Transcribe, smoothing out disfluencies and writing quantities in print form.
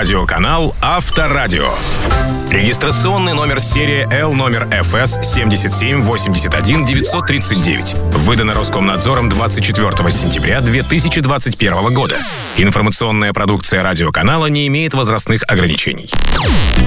Радиоканал Авторадио. Регистрационный номер серии Л номер ФС 7781 939. Выдано Роскомнадзором 24 сентября 2021 года. Информационная продукция радиоканала не имеет возрастных ограничений.